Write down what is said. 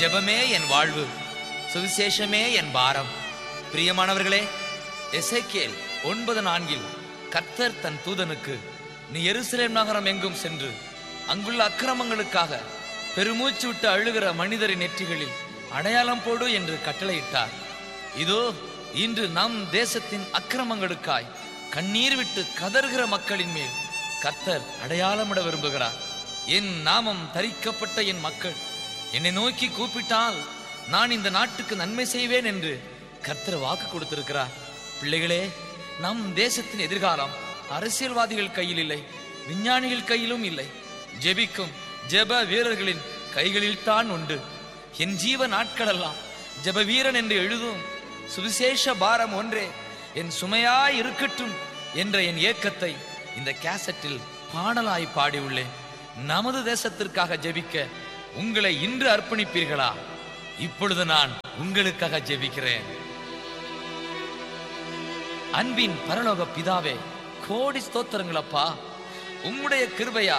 ஜெபமே என் வாழ்வு, சுவிசேஷமே என் பாரம். பிரியமானவர்களே, எசேக்கியேல் 9:4 கர்த்தர் தன் தூதனுக்கு, நீ எருசலேம் நகரம் எங்கும் சென்று அங்குள்ள அக்கிரமங்களுக்காக பெருமூச்சு விட்டு அழுகிற மனிதரின் நெற்றிகளில் அடையாளம் போடு என்று கட்டளையிட்டார். இதோ இன்று நம் தேசத்தின் அக்கிரமங்களுக்காய் கண்ணீர் விட்டு கதறுகிற மக்களின் மேல் கர்த்தர் அடையாளமிட விரும்புகிறார். என் நாமம் தரிக்கப்பட்ட என் மக்கள் என்னை நோக்கி கூப்பிட்டால் நான் இந்த நாட்டுக்கு நன்மை செய்வேன் என்று கர்த்தர் வாக்கு கொடுத்திருக்கிறார். பிள்ளைகளே, நம் தேசத்தின் எதிர்காலம் அரசியல்வாதிகள் கையில் இல்லை, விஞ்ஞானிகள் கையிலும் இல்லை, ஜெபிக்கும் ஜெப வீரர்களின் கைகளில் தான் உண்டு. என் ஜீவ நாட்களெல்லாம் ஜெப வீரன் என்று எழுதும் சுவிசேஷ பாரம் ஒன்றே என் சுமையாய் இருக்கட்டும் என்ற என் ஏக்கத்தை இந்த கேசட்டில் பாடலாய் பாடியுள்ளேன். நமது தேசத்திற்காக ஜெபிக்க உங்களை இன்று அர்ப்பணிப்பீர்களா? இப்பொழுது நான் உங்களுக்காக ஜெபிக்கிறேன். அன்பின் பரலோக பிதாவே, கோடி ஸ்தோத்திரங்களப்பா. உம்முடைய கிருபையா